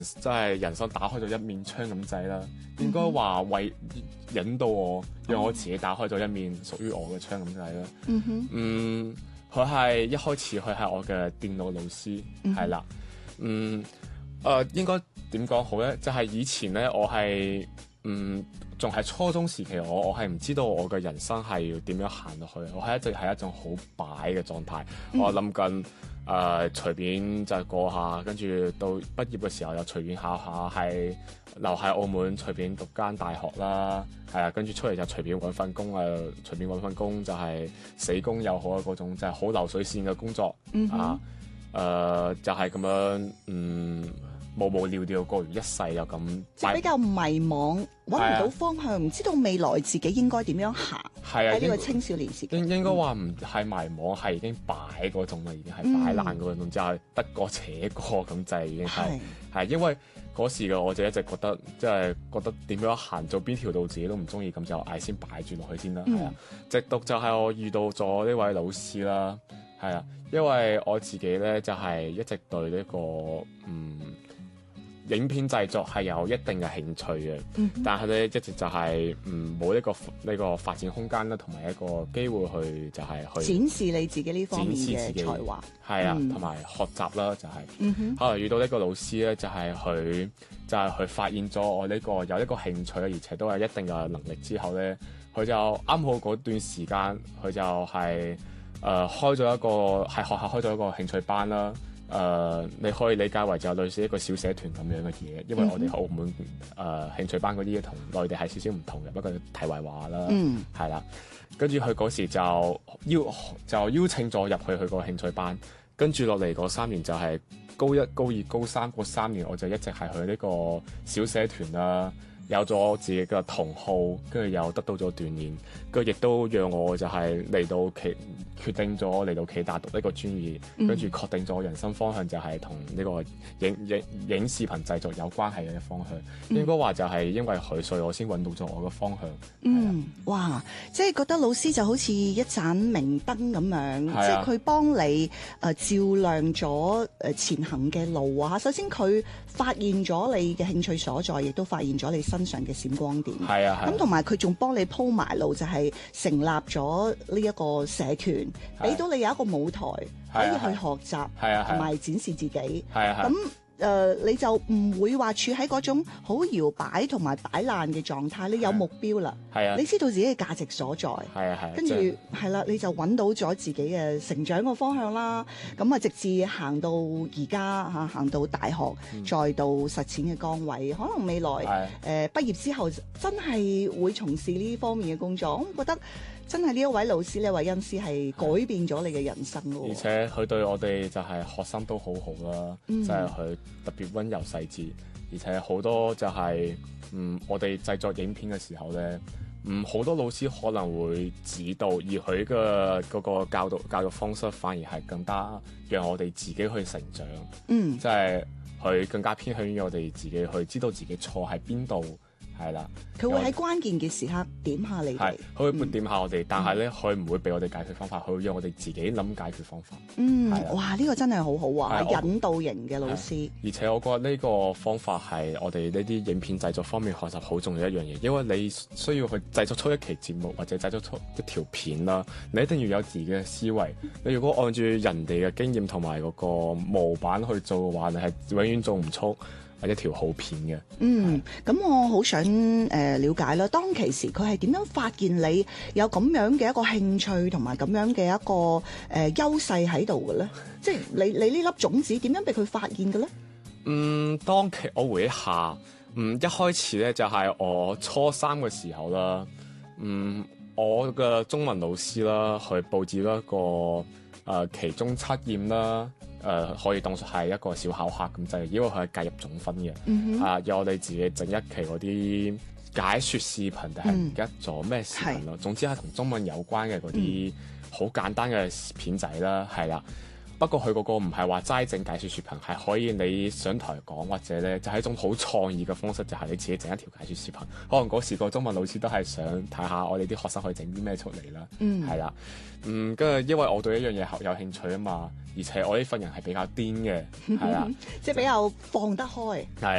即係人生打開咗一面窗咁滯啦。應該話為引導我，讓我自己打開咗一面屬於我嘅窗咁滯啦。佢係一開始佢係我嘅電腦老師，係啦。應該點講好咧？就係以前咧，我係仲係初中時期，我係唔知道我嘅人生係要點樣行落去。我係一直係一種好擺嘅狀態。我諗緊隨便就過下，跟住到畢業嘅時候又隨便考下，係留喺澳門隨便讀間大學啦。係啊，跟住出嚟就隨便揾份工啊，隨便揾份工就係死工又好啊，嗰種就係好流水線嘅工作就係咁樣無無聊聊過完一世就咁， 即係比較迷茫，揾唔到方向，唔知道未來自己應該點樣行。喺呢個青少年時期， 應該話唔係迷茫，係已經擺嗰種啦，已經係擺爛嗰種，就係得過且過咁就已經係因為嗰時嘅我就一直覺得，即係覺得點樣行做邊條路自己都唔中意，咁就嗌先擺住落去先啦。係啊，直到就係我遇到咗呢位老師啦。係啊，因為我自己咧就係一直對呢個影片製作係有一定嘅興趣嘅，但係咧一直就係冇呢個發展空間啦，同埋一個機會去就係去展示你自己呢方面嘅才華。 係啊，同埋學習啦，就係後來遇到呢個老師咧，就係佢發現咗我呢個有一個興趣，而且都有一定嘅能力之後咧，佢就啱好嗰段時間，佢就係開咗一個喺學校開咗一個興趣班啦。你可以理解為就類似一個小社團咁樣嘅嘢，因為我哋喺澳門興趣班嗰啲同內地係少少唔同嘅，不過題外話啦，係啦。跟住佢嗰時就邀請咗入去佢個興趣班，跟住落嚟嗰3年就係高一、高二、高三嗰3年，我就一直係去呢個小社團啦。有咗自己嘅同好，跟住又得到咗鍛鍊，跟住亦都讓我就係決定咗嚟到暨大讀呢個專業，跟住確定咗人生方向就係同呢個影視頻製作有關係嘅方向。應該話就係因為佢，所以我先揾到咗我嘅方向。 哇！即係覺得老師就好似一盞明燈咁樣，即係佢幫你照亮咗前行嘅路啊！首先佢發現咗你嘅興趣所在，亦都發現咗你身上嘅閃光點。咁同埋佢仲幫你鋪埋路，就係成立咗呢一個社團，俾到你有一個舞台可以去學習，同埋展示自己。咁你就唔會話處喺嗰種好搖擺同埋擺爛嘅狀態，你有目標啦，你知道自己嘅價值所在，跟住係啦，你就揾到咗自己嘅成長個方向啦。咁直至行到而家行到大學，再到實踐嘅崗位，可能未來畢業之後真係會從事呢方面嘅工作。我覺得真係呢一位老師，呢位恩師係改變咗你嘅人生咯。 而且佢對我哋就係學生都好好啦，即係佢特別溫柔細緻，而且好多就係我哋製作影片嘅時候咧，好多老師可能會指導，而佢嘅嗰個教育方式反而係更加讓我哋自己去成長。即係佢更加偏向於我哋自己去知道自己錯喺邊度。係啦， 佢會喺關鍵嘅時刻點下你哋， 佢會點下我哋，但係咧佢唔會俾我哋解決方法，佢會讓我哋自己諗解決方法。 哇！呢個真係好好啊，引導型嘅老師。 而且我覺得呢個方法係我哋呢啲影片製作方面學習好重要一樣嘢，因為你需要去製作出一期節目或者製作出一條片啦，你一定要有自己嘅思維。你如果按住人哋嘅經驗同埋嗰個模板去做嘅話，你係永遠做唔出一條好片嘅。 咁我好想了解啦。當其時佢係點樣發現你有咁樣嘅一個興趣同埋咁樣嘅一個優勢喺度嘅咧？即係你呢粒種子點樣被佢發現嘅咧？ 當期我回憶下，一開始咧就係我初3嘅時候啦。我嘅中文老師啦，去佈置一個期中測驗啦。可以當作係一個小考核咁滯，因為佢係計入總分嘅。有我哋自己整一期嗰啲解說視頻，定係唔記得咗咩視頻咯。總之係同中文有關嘅嗰啲好簡單嘅片仔啦，係啦。 不過佢嗰個唔係話齋整解說視頻，係可以你上台講或者咧就係一種好創意嘅方式，就係你自己整一條解說視頻。可能嗰時個中文老師都係想睇下我哋啲學生可以整啲咩出嚟啦。係啦。跟住因為我對一樣嘢有興趣啊嘛，而且我呢份人係比較癲嘅，係啦， 即係比較放得開。 係